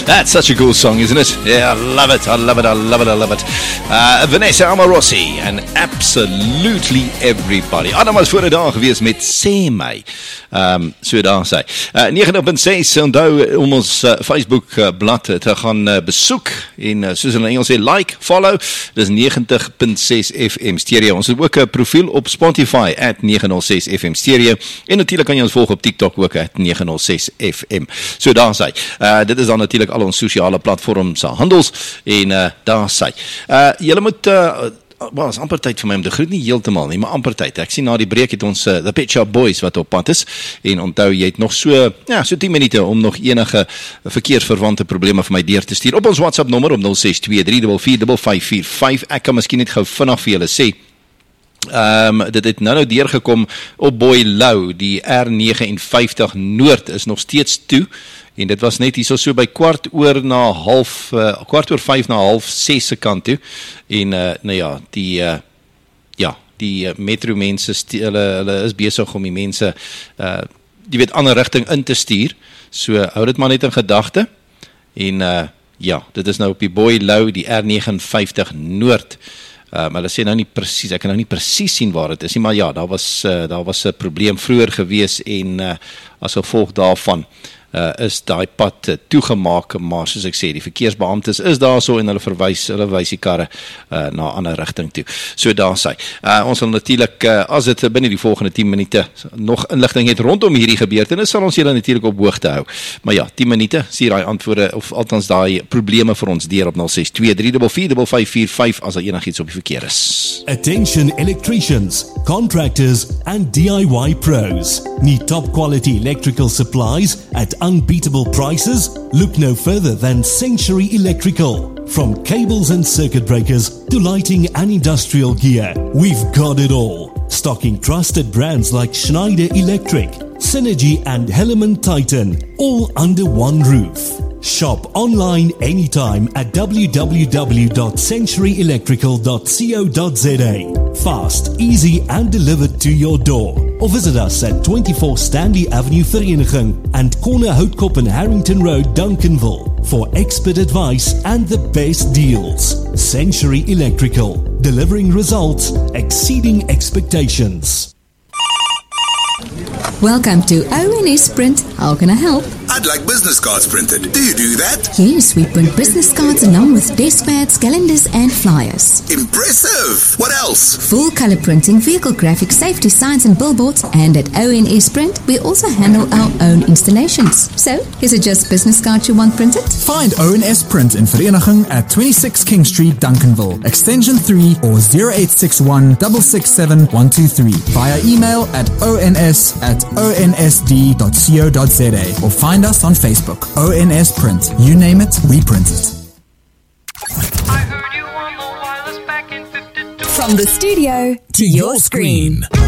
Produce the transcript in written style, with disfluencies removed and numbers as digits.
That's such a cool song, isn't it? Yeah, I love it. I love it. I love it. I love it. Vanessa Amorosi and Absolutely Everybody. Adam was voor die dag gewees met Sê My. So daar sê. 90.6, onthou om ons Facebook blad te gaan besoek en soos in Engels sê, like, follow. Dis 90.6 FM Stereo. Ons het ook 'n profiel op Spotify @906 FM Stereo en natuurlik kan jy ons volg op TikTok ook @906 FM. So daar sê. Dit is dan natuurlik al ons sosiale platforms handels en daar sê. Julle moet is amper tyd vir my om te groet, nie heeltemal nie, maar amper tyd. Ek sien na die breek het ons The Pet Shop Boys wat op pad is, en onthou, jy het nog so 10 minute om nog enige verkeersverwante probleme vir my deur te stuur op ons WhatsApp nommer op 0623445545. Ek kan miskien net gou vinnig vir julle sê, dit het nou deurgekom op Boy Lou, die R59 Noord is nog steeds toe, en dit was net hier so by 5:15 se kant toe, en nou ja, die metro mense, hulle is besig om die mense, jy weet, ander rigting in te stuur, so hou dit maar net in gedagte, en dit is nou op die Boy Lou, die R59 Noord, maar hulle sê nou nie presies, ek kan nou nie presies sien waar het is nie, maar ja, daar was 'n probleem vroeër gewees, en as gevolg daarvan, is daai pad toegemaak, maar soos ek sê, die verkeersbeamptes is daar so, en hulle wys die karre na ander rigting toe. So daar sê. Ons sal natuurlik, as dit binne die volgende 10 minute nog inligting het rondom hierdie gebeurtenis, sal ons julle natuurlik op hoogte hou. Maar ja, 10 minute, sê daai antwoorde, of althans daai probleme vir ons deur op 0623445545 as daar enigiets op die verkeer is. Attention electricians, contractors and DIY pros. Need top quality electrical supplies at unbeatable prices? Look no further than Century Electrical. From cables and circuit breakers to lighting and industrial gear, we've got it all. Stocking trusted brands like Schneider Electric, Synergy and Helaman Titan, all under one roof. Shop online anytime at www.centuryelectrical.co.za. Fast, easy and delivered to your door. Or visit us at 24 Stanley Avenue Vereniging and corner Houtkop and Harrington Road, Duncanville for expert advice and the best deals. Century Electrical, delivering results exceeding expectations. Welcome to ONS Print. How can I help? I'd like business cards printed. Do you do that? Yes, we print business cards along with desk pads, calendars and flyers. Impressive! What else? Full color printing, vehicle graphics, safety signs and billboards. And at ONS Print, we also handle our own installations. So, is it just business cards you want printed? Find ONS Print in Vereniging at 26 King Street, Duncanville, extension 3 or 0861 667 123 via email at ons@onsd.co.za or find us on Facebook. ONS Print. You name it, we print it. From the studio to your screen.